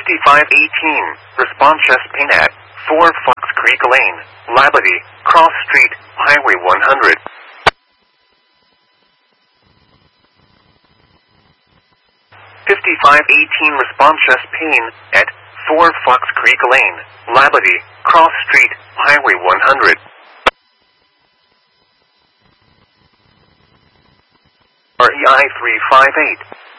5518, response chest pain at 4 Fox Creek Lane, Labadie, Cross Street, Highway 100. Response chest pain at 4 Fox Creek Lane, Labadie, Cross Street, Highway 100. REI 358.